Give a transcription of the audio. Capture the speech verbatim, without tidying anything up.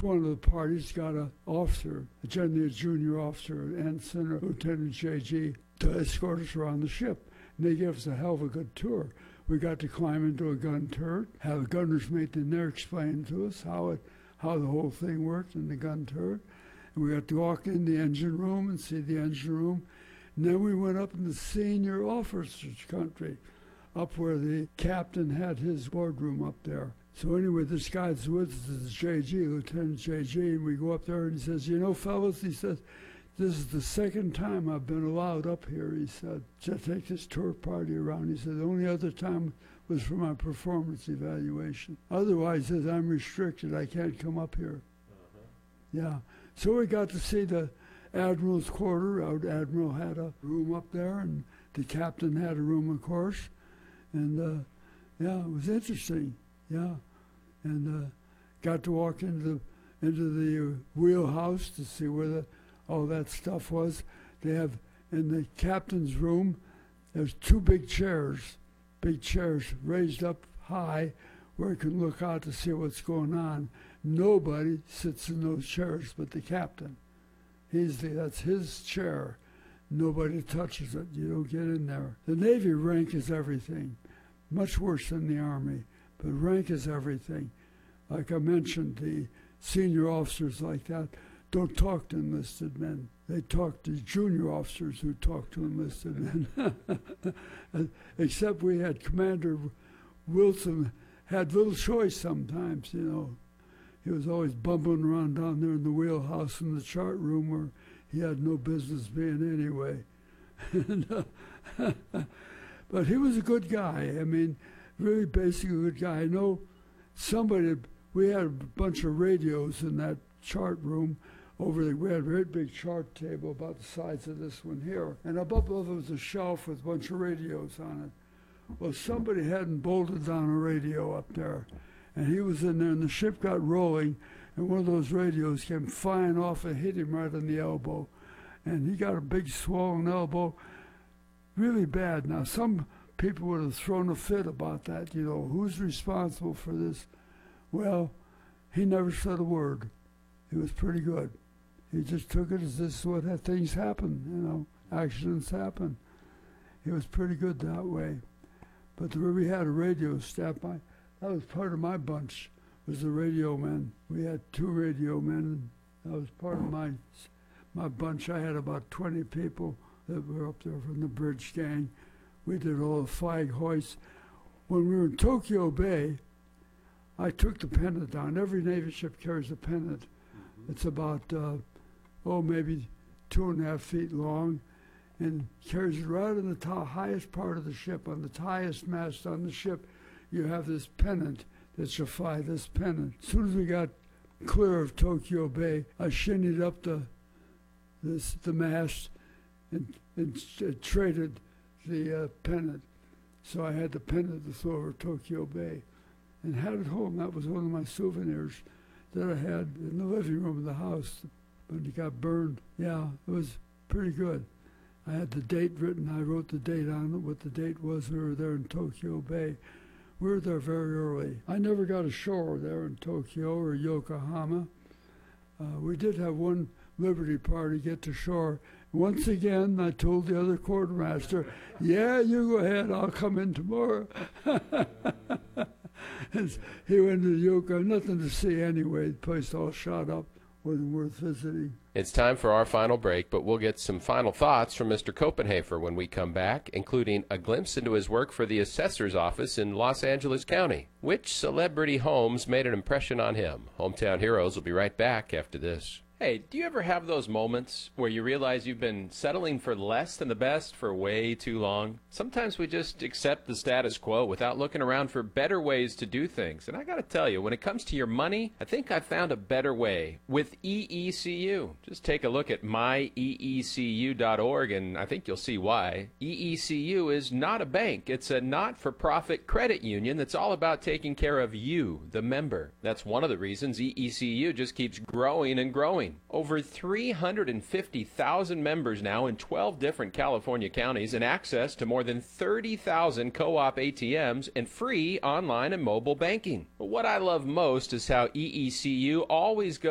each one of the parties got an officer, generally a junior officer, an ensign or Lieutenant J G, to escort us around the ship. And they gave us a hell of a good tour. We got to climb into a gun turret, have a gunner's mate in there explain to us how it, how the whole thing worked in the gun turret. And we got to walk in the engine room and see the engine room. And then we went up in the senior officers' country, up where the captain had his boardroom up there. So anyway, this guy's with us is J G, Lieutenant J G, and we go up there and he says, you know, fellas, he says, this is the second time I've been allowed up here, he said, to take this tour party around. He said, the only other time was for my performance evaluation. Otherwise, he says, I'm restricted. I can't come up here. Uh-huh. Yeah. So we got to see the Admiral's quarter. Our Admiral had a room up there, and the captain had a room, of course. And, uh, yeah, it was interesting. Yeah. And uh, got to walk into the, into the uh, wheelhouse to see where the all that stuff was. They have, in the captain's room, there's two big chairs, big chairs raised up high where you can look out to see what's going on. Nobody sits in those chairs but the captain. He's the, that's his chair. Nobody touches it. You don't get in there. The Navy rank is everything, much worse than the Army, but rank is everything. Like I mentioned, the senior officers like that don't talk to enlisted men. They talk to junior officers who talk to enlisted men. Except we had Commander Wilson, had little choice sometimes, you know. He was always bumbling around down there in the wheelhouse in the chart room where he had no business being anyway. and, uh, but he was a good guy. I mean, really basically a good guy. I know somebody, we had a bunch of radios in that chart room. Over the, we had a very big chart table about the size of this one here. And above it was a shelf with a bunch of radios on it. Well, somebody hadn't bolted down a radio up there. And he was in there, and the ship got rolling, and one of those radios came flying off and hit him right on the elbow. And he got a big swollen elbow, really bad. Now, some people would have thrown a fit about that, you know, who's responsible for this? Well, he never said a word. He was pretty good. He just took it as this is what had things happen, you know, accidents happen. He was pretty good that way. But the, we had a radio staff. My, that was part of my bunch, was the radio men. We had two radio men, and that was part of my, my bunch. I had about twenty people that were up there from the bridge gang. We did all the flag hoists. When we were in Tokyo Bay, I took the pennant down. Every Navy ship carries a pennant. It's about, uh, oh, maybe two and a half feet long, and carries it right on the top, highest part of the ship, on the highest mast on the ship. You have this pennant that shall fly this pennant. As soon as we got clear of Tokyo Bay, I shinnied up the this the mast and, and uh, traded the uh, pennant. So I had the pennant to throw over Tokyo Bay, and had it home. That was one of my souvenirs that I had in the living room of the house when it got burned. Yeah, it was pretty good. I had the date written. I wrote the date on it, what the date was. We were there in Tokyo Bay. We were there very early. I never got ashore there in Tokyo or Yokohama. Uh, we did have one Liberty party get to shore. Once again, I told the other quartermaster, yeah, you go ahead, I'll come in tomorrow. He went to Yokohama, nothing to see anyway. The place all shot up, wasn't worth visiting. It's time for our final break, but we'll get some final thoughts from Mister Copenhaver when we come back, including a glimpse into his work for the assessor's office in Los Angeles County. Which celebrity homes made an impression on him? Hometown Heroes will be right back after this. Hey, do you ever have those moments where you realize you've been settling for less than the best for way too long? Sometimes we just accept the status quo without looking around for better ways to do things. And I got to tell you, when it comes to your money, I think I found a better way with E E C U. Just take a look at my E E C U dot org and I think you'll see why. E E C U is not a bank. It's a not-for-profit credit union that's all about taking care of you, the member. That's one of the reasons E E C U just keeps growing and growing. Over three hundred fifty thousand members now in twelve different California counties and access to more than thirty thousand co-op A T Ms and free online and mobile banking. But what I love most is how E E C U always goes